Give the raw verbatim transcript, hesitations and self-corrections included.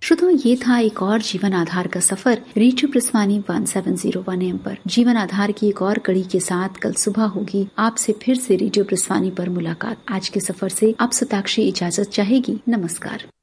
श्रोताओ, ये था एक और जीवन आधार का सफर radio प्रस्वानी one seven zero one M पर। जीवन आधार की एक और कड़ी के साथ कल सुबह होगी आपसे फिर से रेडियो प्रस्वानी पर मुलाकात। आज के सफर से आप सुताक्षी इजाजत चाहेगी। नमस्कार।